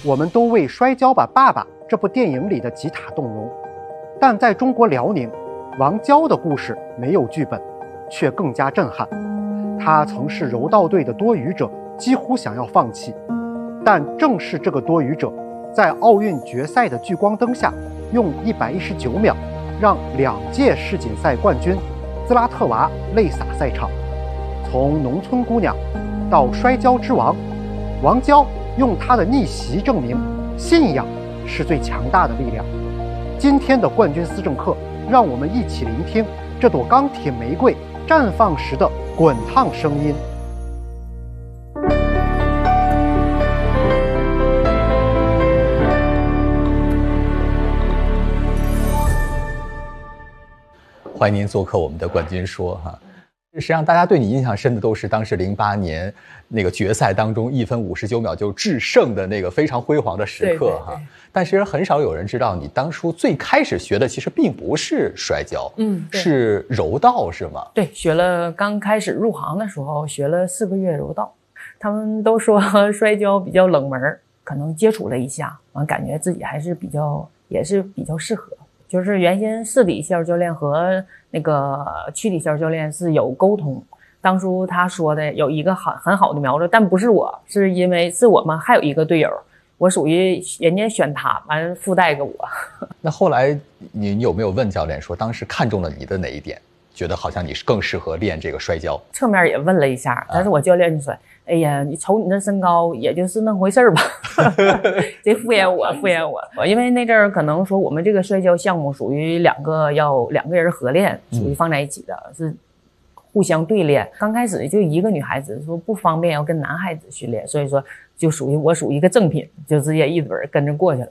我们都为《摔跤吧，爸爸》这部电影里的吉塔动容，但在中国辽宁，王娇的故事没有剧本，却更加震撼。他曾是柔道队的多余者，几乎想要放弃，但正是这个多余者，在奥运决赛的聚光灯下，用119秒让2届世锦赛冠军兹拉特娃泪洒赛场。从农村姑娘到摔跤之王，王娇用她的逆袭证明，信仰是最强大的力量。今天的冠军思政课，让我们一起聆听这朵钢铁玫瑰绽放时的滚烫声音。 欢迎您做客我们的冠军说哈。实际上，大家对你印象深的都是当时08年那个决赛当中1分59秒就制胜的那个非常辉煌的时刻哈。但是很少有人知道，你当初最开始学的其实并不是摔跤，是柔道，是吗？ 对，学了，刚开始入行的时候学了4个月柔道。他们都说摔跤比较冷门，可能接触了一下，完感觉自己还是也是比较适合。就是原先市里线教练和那个区里线教练是有沟通，当初他说的有一个很好的苗子，但不是我，是因为是我们还有一个队友，我属于人家选他，完附带个我。 那后来你有没有问教练说，当时看中了你的哪一点，觉得好像你是更适合练这个摔跤？ 侧面也问了一下，但是我教练就说：“哎呀，你瞅你这身高，也就是那回事吧。”这敷衍我，因为那阵儿可能说我们这个摔跤项目属于两个人合练，属于放在一起的，是互相对练。刚开始就一个女孩子说不方便要跟男孩子训练，所以说就我属于一个正品，就直接一嘴跟着过去了。